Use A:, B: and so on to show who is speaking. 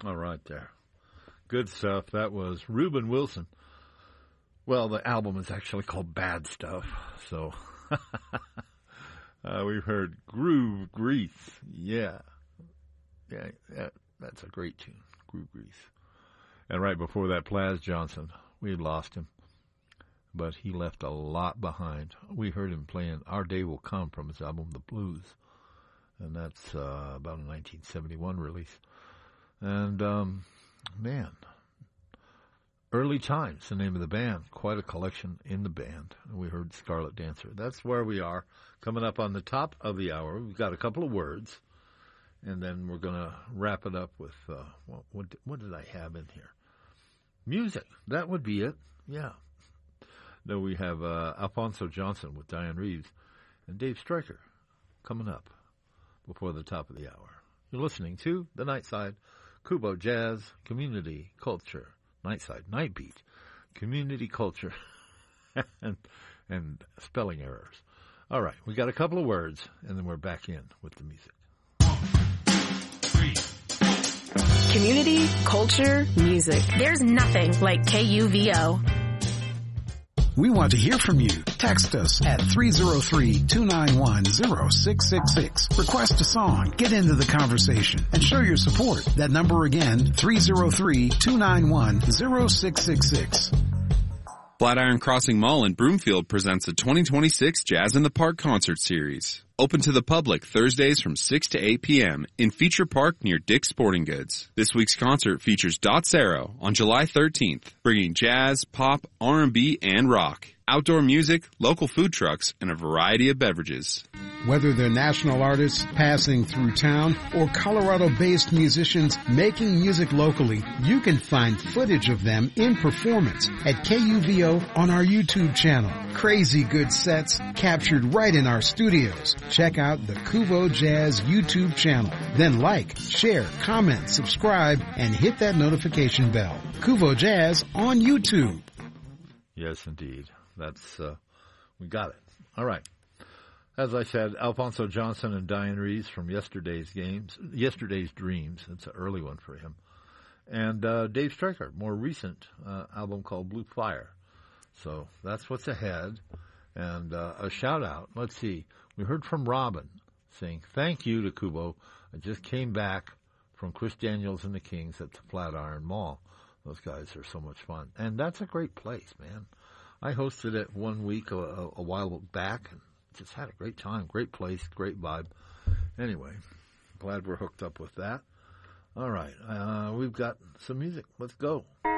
A: All right there. Good stuff. That was Reuben Wilson. Well, the album is actually called Bad Stuff. So we've heard Groove Grease. Yeah, that's a great tune, Groove Grease. And right before that, Plas Johnson. We had lost him, but he left a lot behind. We heard him playing Our Day Will Come from his album The Blues, and that's about a 1971 release. And, man, Early Times, the name of the band. Quite a collection in the band. We heard Scarlet Dancer. That's where we are. Coming up on the top of the hour, we've got a couple of words, and then we're going to wrap it up with, what did I have in here? Music. That would be it. Yeah. No, we have Alphonso Johnson with Diane Reeves and Dave Stryker coming up before the top of the hour. You're listening to The Nightside, Kubo Jazz, Community Culture, Nightside, Night Beat, Community Culture, and spelling errors. All right, we got a couple of words, and then we're back in with the music.
B: 1, 2, 3.
C: Community, culture, music.
D: There's nothing like KUVO.
E: We want to hear from you. Text us at 303-291-0666. Request a song, get into the conversation, and show your support. That number again, 303-291-0666.
F: Flatiron Crossing Mall in Broomfield presents the 2026 Jazz in the Park concert series. Open to the public Thursdays from 6 to 8 p.m. in Feature Park near Dick's Sporting Goods. This week's concert features Dot Sero on July 13th, bringing jazz, pop, R&B, and rock. Outdoor music, local food trucks, and a variety of beverages.
E: Whether they're national artists passing through town or Colorado-based musicians making music locally, you can find footage of them in performance at KUVO on our YouTube channel. Crazy good sets captured right in our studios. Check out the Kubo Jazz YouTube channel. Then like, share, comment, subscribe, and hit that notification bell. Kubo Jazz on YouTube.
A: Yes, indeed. That's, we got it. All right. As I said, Alphonso Johnson and Diane Reeves from Yesterday's Dreams. It's an early one for him. And Dave Stryker, more recent album called Blue Fire. So that's what's ahead. And a shout out. Let's see. We heard from Robin saying, thank you to Kubo. I just came back from Chris Daniels and the Kings at the Flatiron Mall. Those guys are so much fun. And that's a great place, man. I hosted it 1 week a while back and just had a great time. Great place, great vibe. Anyway, glad we're hooked up with that. All right, we've got some music. Let's go.